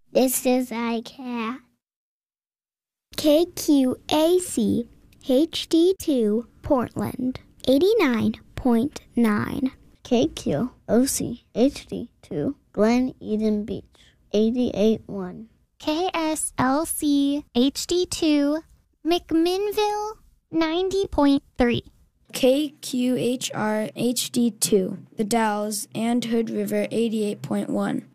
This is iCat. KQAC HD2 Portland 89.9. KQOC HD2 Glen Eden Beach 88.1. KSLC HD2 McMinnville 90.3. KQHR HD2 The Dalles and Hood River 88.1.